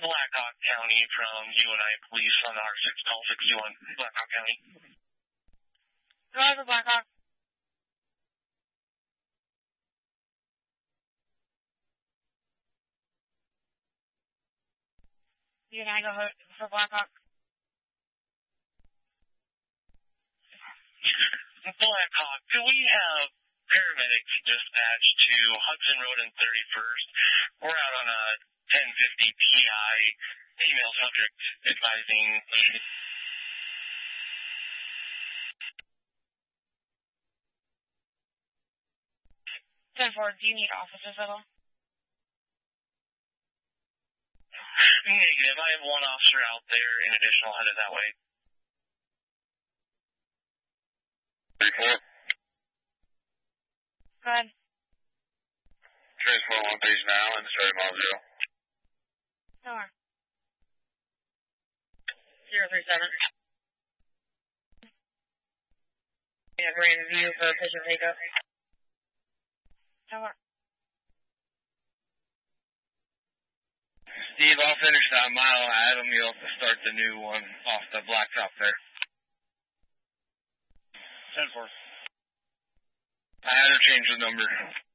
Blackhawk County from UNI Police on the R6 call 61, Blackhawk County. Driver Blackhawk. UNI go for Blackhawk. Blackhawk, do we have paramedics dispatched to Hudson Road and 31st? We're out on a 1050 PI, female subject advising lead. 10-4, do you need officers at all? Negative. I have one officer out there. In addition, I'll head it that way. 3-4. Go ahead. Transport 1 page now and starting mile 0. Nowhere. 037. We have rain view for patient pickup. Nowhere. Steve, I'll finish that mile. Adam, you'll have to start the new one off the blacktop there. 10-4. I had her change the number.